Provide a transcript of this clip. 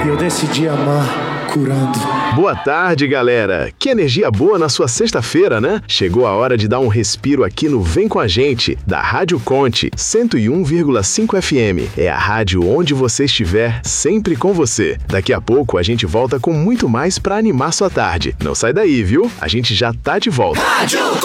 E eu decidi amar curando. Boa tarde, galera! Que energia boa na sua sexta-feira, né? Chegou a hora de dar um respiro aqui no Vem Com a Gente, da Rádio Conte, 101,5 FM. É a rádio onde você estiver, sempre com você. Daqui a pouco a gente volta com muito mais pra animar sua tarde. Não sai daí, viu? A gente já tá de volta. Rádio